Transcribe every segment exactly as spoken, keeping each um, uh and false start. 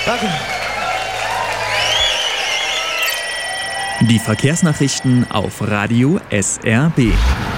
Danke. Die Verkehrsnachrichten auf Radio S R B.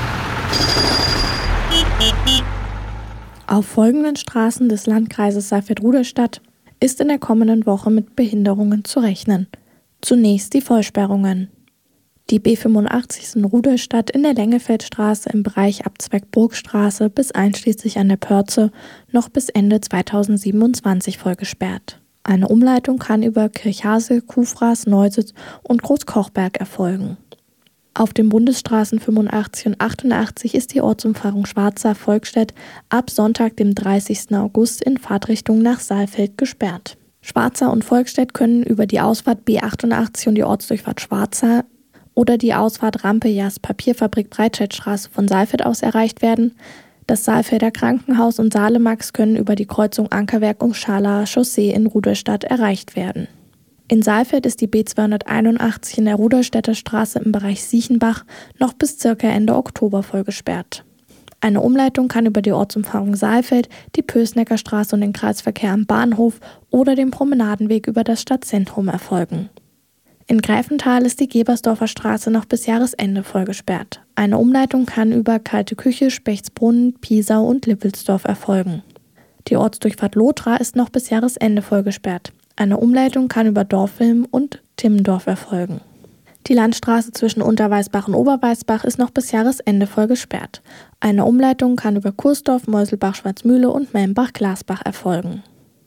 Auf folgenden Straßen des Landkreises Saalfeld-Rudolstadt ist in der kommenden Woche mit Behinderungen zu rechnen. Zunächst die Vollsperrungen. Die B fünfundachtzig ist in Rudolstadt in der Lengefeldstraße im Bereich ab Zweckburgstraße bis einschließlich an der Pörze noch bis Ende zweitausendsiebenundzwanzig vollgesperrt. Eine Umleitung kann über Kirchhasel, Kufras, Neusitz und Großkochberg erfolgen. Auf den Bundesstraßen fünfundachtzig und achtundachtzig ist die Ortsumfahrung Schwarza-Volkstedt ab Sonntag, dem dreißigsten August in Fahrtrichtung nach Saalfeld gesperrt. Schwarza und Volkstedt können über die Ausfahrt B achtundachtzig und die Ortsdurchfahrt Schwarza oder die Ausfahrt Rampe Jas Papierfabrik Breitscheidstraße von Saalfeld aus erreicht werden. Das Saalfelder Krankenhaus und Salemax können über die Kreuzung Ankerwerk und Schalaer Chaussee in Rudolstadt erreicht werden. In Saalfeld ist die B zweihunderteinundachtzig in der Rudolstädter Straße im Bereich Siechenbach noch bis circa Ende Oktober vollgesperrt. Eine Umleitung kann über die Ortsumfahrung Saalfeld, die Pößnecker Straße und den Kreisverkehr am Bahnhof oder den Promenadenweg über das Stadtzentrum erfolgen. In Greifenthal ist die Gebersdorfer Straße noch bis Jahresende vollgesperrt. Eine Umleitung kann über Kalte Küche, Spechtsbrunnen, Piesau und Lippelsdorf erfolgen. Die Ortsdurchfahrt Lothra ist noch bis Jahresende vollgesperrt. Eine Umleitung kann über Dorfilm und Timmendorf erfolgen. Die Landstraße zwischen Unterweißbach und Oberweißbach ist noch bis Jahresende voll gesperrt. Eine Umleitung kann über Kursdorf, Meuselbach, Schwarzmühle und Melmbach-Glasbach erfolgen.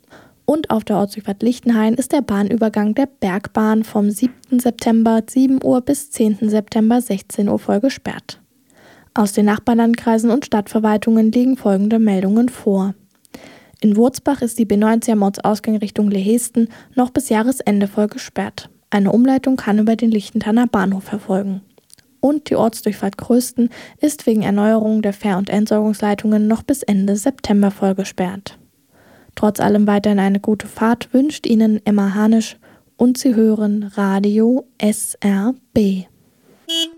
Und auf der Ortsdurchfahrt Lichtenhain ist der Bahnübergang der Bergbahn vom siebten September sieben Uhr bis zehnten September sechzehn Uhr voll gesperrt. Aus den Nachbarlandkreisen und Stadtverwaltungen liegen folgende Meldungen vor. In Wurzbach ist die B neunzig am Ortsausgang Richtung Lehesten noch bis Jahresende voll gesperrt. Eine Umleitung kann über den Lichtenthainer Bahnhof erfolgen. Und die Ortsdurchfahrt Grösten ist wegen Erneuerung der Fähr- und Entsorgungsleitungen noch bis Ende September voll gesperrt. Trotz allem weiterhin eine gute Fahrt wünscht Ihnen Emma Hanisch und Sie hören Radio S R B.